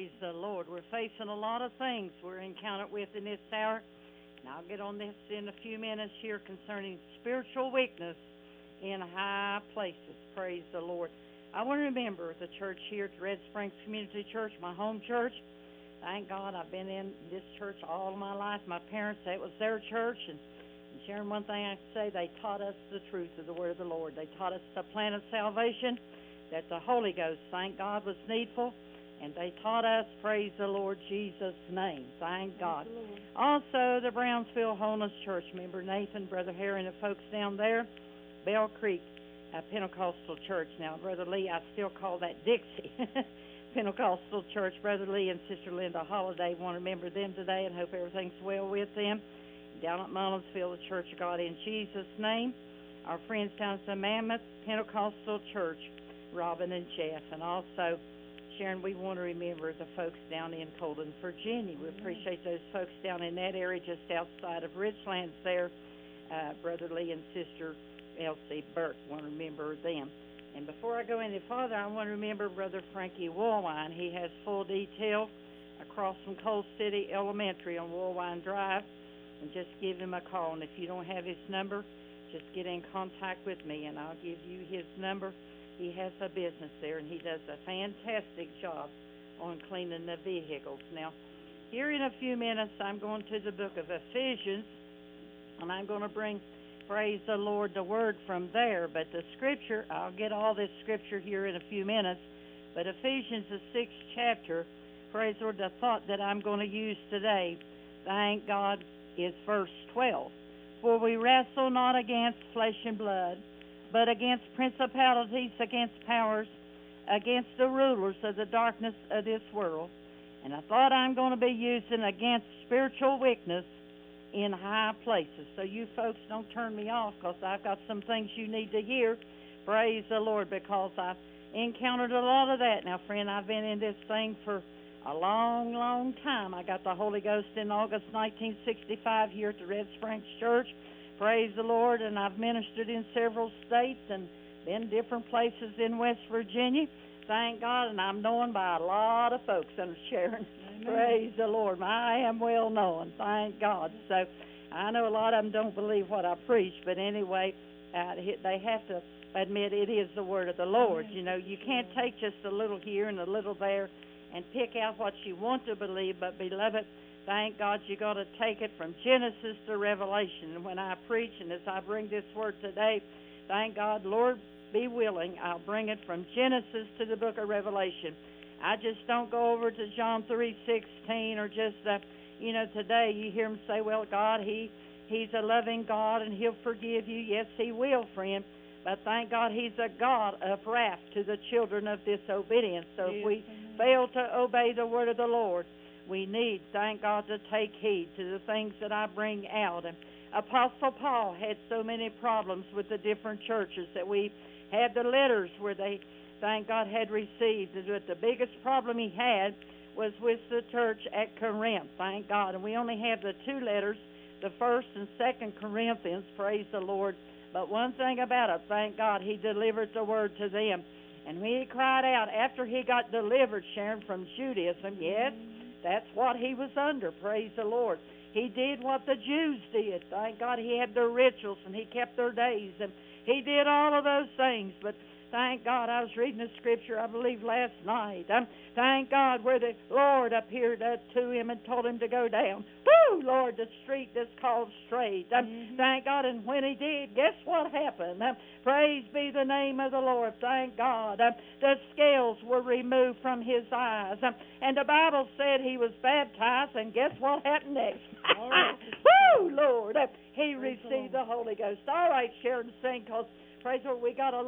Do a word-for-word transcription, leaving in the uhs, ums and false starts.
Praise the Lord. We're facing a lot of things we're encountered with in this hour. And I'll get on this in a few minutes here concerning spiritual weakness in high places. Praise the Lord. I want to remember the church here at the Red Springs Community Church, my home church. Thank God I've been in this church all of my life. My parents, that was their church. And, and Sharon, one thing I can say, they taught us the truth of the word of the Lord. They taught us the plan of salvation, that the Holy Ghost, thank God, was needful. And they taught us, praise the Lord Jesus' name. Thank God. Also, the Brownsville Holiness Church member, Nathan, Brother Harry, and the folks down there, Bell Creek uh, Pentecostal Church. Now, Brother Lee, I still call that Dixie Pentecostal Church. Brother Lee and Sister Linda Holiday, want to remember them today and hope everything's well with them. Down at Mullinsville, the Church of God in Jesus' name. Our friends down at the Mammoth Pentecostal Church, Robin and Jeff, and also Sharon, we want to remember the folks down in Colden, Virginia. We appreciate those folks down in that area just outside of Ridgelands there. Uh, Brother Lee and Sister Elsie Burke, want to remember them. And before I go any farther, I want to remember Brother Frankie Woolwine. He has full detail across from Coal City Elementary on Woolwine Drive. And just give him a call. And if you don't have his number, just get in contact with me, and I'll give you his number. He has a business there, and he does a fantastic job on cleaning the vehicles. Now, here in a few minutes, I'm going to the book of Ephesians, and I'm going to bring, praise the Lord, the word from there. But the scripture, I'll get all this scripture here in a few minutes, but Ephesians, the sixth chapter, praise the Lord, the thought that I'm going to use today, thank God, is verse twelve. For we wrestle not against flesh and blood, but against principalities, against powers, against the rulers of the darkness of this world. And I thought I'm going to be using against spiritual weakness in high places. So you folks don't turn me off, because I've got some things you need to hear. Praise the Lord, because I've encountered a lot of that. Now, friend, I've been in this thing for a long, long time. I got the Holy Ghost in August nineteen sixty-five here at the Red Springs Church. Praise the Lord, and I've ministered in several states and been different places in West Virginia. Thank God, and I'm known by a lot of folks under Sharon. Amen. Praise the Lord. I am well known. Thank God. So I know a lot of them don't believe what I preach, but anyway, uh, they have to admit it is the word of the Lord. Amen. You know, you can't take just a little here and a little there and pick out what you want to believe, but beloved, thank God you got to take it from Genesis to Revelation. And when I preach and as I bring this word today, thank God, Lord, be willing, I'll bring it from Genesis to the book of Revelation. I just don't go over to John three sixteen or just, uh, you know, today you hear them say, well, God, he He's a loving God and He'll forgive you. Yes, He will, friend. But thank God He's a God of wrath to the children of disobedience. So yes, if we amen. fail to obey the word of the Lord, we need, thank God, to take heed to the things that I bring out. And Apostle Paul had so many problems with the different churches that we had the letters where they, thank God, had received. But the biggest problem he had was with the church at Corinth, thank God. And we only have the two letters, the first and second Corinthians, praise the Lord. But one thing about it, thank God, he delivered the word to them. And when he cried out, after he got delivered, Sharon, from Judaism, yes, that's what he was under, praise the Lord. He did what the Jews did. Thank God he had their rituals and he kept their days. And he did all of those things. But thank God, I was reading the scripture, I believe, last night. Um, thank God where the Lord appeared uh, to him and told him to go down. Woo, Lord, the street that's called straight. Um, mm-hmm. Thank God. And when he did, guess what happened? Um, praise be the name of the Lord. Thank God. Um, the scales were removed from his eyes. Um, and the Bible said he was baptized. And guess what happened next? All right. Woo, Lord. Um, he praise received the, the Holy Ghost. All right, Sharon, sing, because praise the Lord, we got a